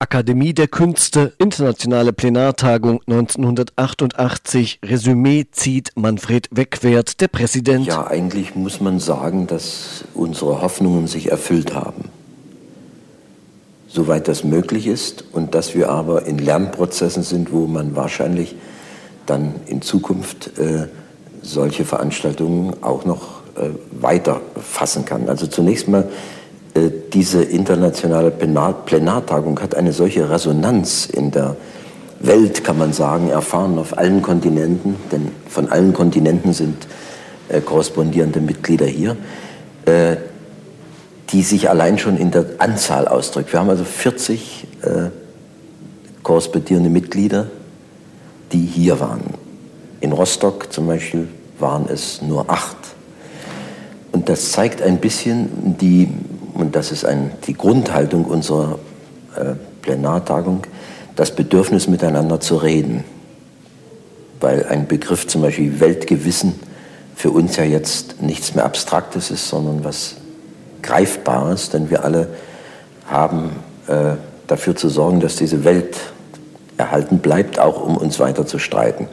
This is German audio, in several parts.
Akademie der Künste, internationale Plenartagung 1988, Resümee zieht Manfred Weckwert, der Präsident. Ja, eigentlich muss man sagen, dass unsere Hoffnungen sich erfüllt haben, soweit das möglich ist, und dass wir aber in Lernprozessen sind, wo man wahrscheinlich dann in Zukunft solche Veranstaltungen auch noch weiter fassen kann. Also zunächst mal, diese internationale Plenartagung hat eine solche Resonanz in der Welt, kann man sagen, erfahren auf allen Kontinenten, denn von allen Kontinenten sind korrespondierende Mitglieder hier, die sich allein schon in der Anzahl ausdrückt. Wir haben also 40 korrespondierende Mitglieder, die hier waren. In Rostock zum Beispiel waren es nur 8. Und das zeigt ein bisschen und das ist die Grundhaltung unserer Plenartagung, das Bedürfnis miteinander zu reden. Weil ein Begriff zum Beispiel Weltgewissen für uns ja jetzt nichts mehr Abstraktes ist, sondern was Greifbares, denn wir alle haben dafür zu sorgen, dass diese Welt erhalten bleibt, auch um uns weiter zu streiten.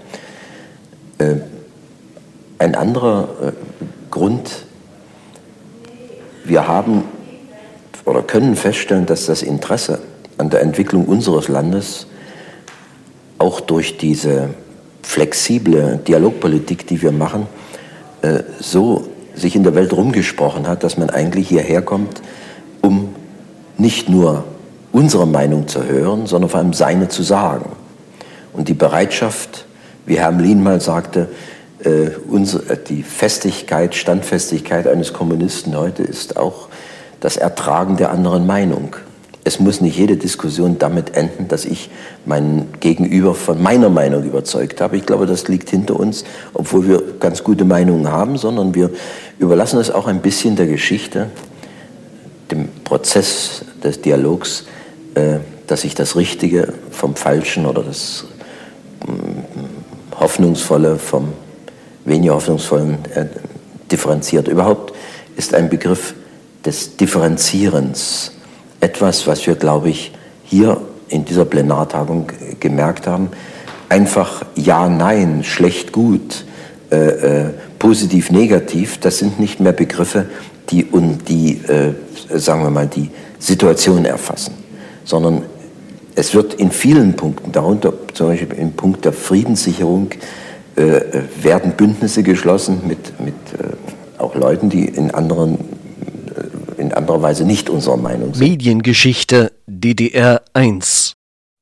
Ein anderer Grund: Wir haben oder können feststellen, dass das Interesse an der Entwicklung unseres Landes auch durch diese flexible Dialogpolitik, die wir machen, so sich in der Welt rumgesprochen hat, dass man eigentlich hierher kommt, um nicht nur unsere Meinung zu hören, sondern vor allem seine zu sagen. Und die Bereitschaft, wie Herr Hamlin mal sagte, die Festigkeit, Standfestigkeit eines Kommunisten heute ist auch das Ertragen der anderen Meinung. Es muss nicht jede Diskussion damit enden, dass ich meinen Gegenüber von meiner Meinung überzeugt habe. Ich glaube, das liegt hinter uns, obwohl wir ganz gute Meinungen haben, sondern wir überlassen es auch ein bisschen der Geschichte, dem Prozess des Dialogs, dass sich das Richtige vom Falschen oder das Hoffnungsvolle vom weniger Hoffnungsvollen differenziert. Überhaupt ist ein Begriff des Differenzierens etwas, was wir, glaube ich, hier in dieser Plenartagung gemerkt haben. Einfach Ja, Nein, schlecht, gut, positiv, negativ, das sind nicht mehr Begriffe, die sagen wir mal, die Situation erfassen, sondern es wird in vielen Punkten, darunter zum Beispiel im Punkt der Friedenssicherung, werden Bündnisse geschlossen mit auch Leuten, die in anderer Weise nicht unserer Meinung sind. Mediengeschichte DDR 1